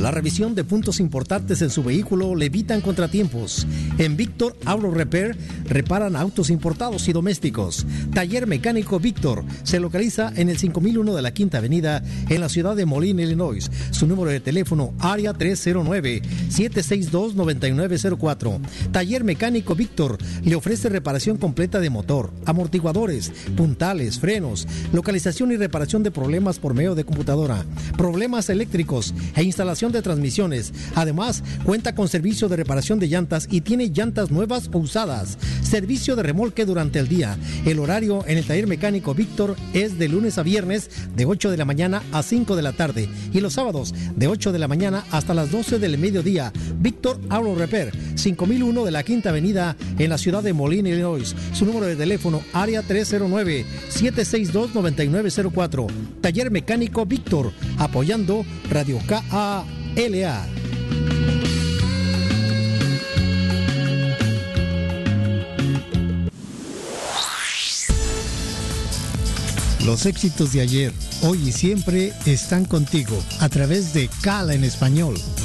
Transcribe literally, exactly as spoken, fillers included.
La revisión de puntos importantes en su vehículo le evitan contratiempos. En Víctor Auto Repair reparan autos importados y domésticos. Taller Mecánico Víctor se localiza en el cinco mil uno de la Quinta Avenida en la ciudad de Moline, Illinois. Su número de teléfono área tres cero nueve, siete seis dos, nueve nueve cero cuatro. Taller Mecánico Víctor le ofrece reparación completa de motor, amortiguadores, puntales, frenos, localización y reparación de problemas por medio de computadora, problemas eléctricos e instalación de transmisiones. Además, cuenta con servicio de reparación de llantas y tiene llantas nuevas o usadas. Servicio de remolque durante el día. El horario en el Taller Mecánico Víctor es de lunes a viernes de ocho de la mañana a cinco de la tarde y los sábados de ocho de la mañana hasta las doce del mediodía. Víctor Auto Repair, cinco mil uno de la Quinta Avenida en la ciudad de Moline, Illinois. Su número de teléfono área tres cero nueve, siete seis dos, nueve nueve cero cuatro. Taller Mecánico Víctor, apoyando Radio K A L A. Los éxitos de ayer, hoy y siempre están contigo a través de Cala en Español.